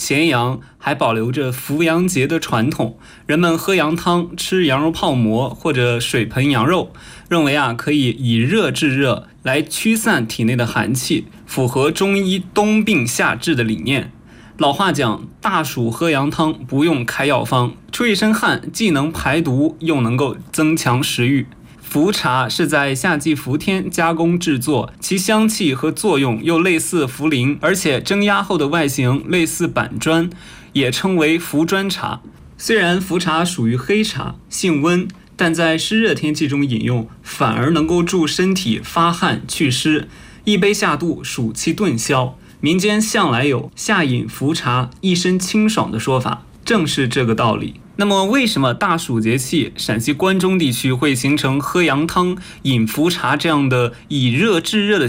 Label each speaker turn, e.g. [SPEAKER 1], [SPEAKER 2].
[SPEAKER 1] 咸阳还保留着扶阳节的传统，人们喝羊汤、吃羊肉泡馍或者水盆羊肉，认为可以以热制热来驱散体内的寒气，符合中医冬病夏治的理念。老话讲，大暑喝羊汤不用开药方，出一身汗既能排毒又能够增强食欲。茯茶是在夏季伏天加工制作，其香气和作用又类似茯苓，而且蒸压后的外形类似板砖，也称为茯砖茶。虽然茯茶属于黑茶，性温，但在湿热天气中饮用反而能够助身体发汗祛湿，一杯下肚，暑气顿消。民间向来有夏饮茯茶一身清爽的说法，正是这个道理。那么为什么大暑节气陕西关中地区会形成喝羊汤、饮茯茶这样的以热制热的